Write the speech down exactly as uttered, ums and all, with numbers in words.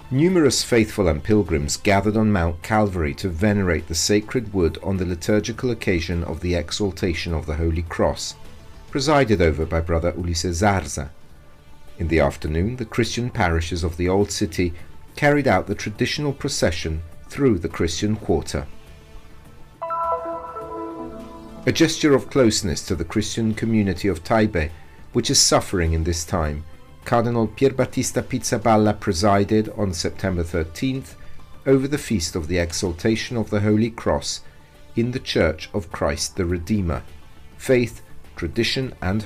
Numerous faithful and pilgrims gathered on Mount Calvary to venerate the sacred wood on the liturgical occasion of the exaltation of the Holy Cross, presided over by Brother Ulises Zarza. In the afternoon, the Christian parishes of the Old City carried out the traditional procession through the Christian quarter. A gesture of closeness to the Christian community of Taipei, which is suffering in this time, Cardinal Pierbattista Pizzaballa presided on September thirteenth over the feast of the exaltation of the Holy Cross in the Church of Christ the Redeemer. Faith, tradition and